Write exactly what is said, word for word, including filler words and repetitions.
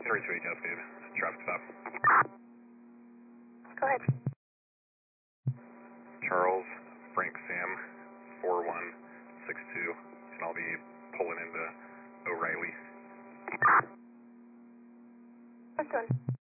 Henry two eight Cascade, traffic stop. Go ahead. Charles, Frank Sam, four one six two, and I'll be pulling into O'Reilly. What's going on?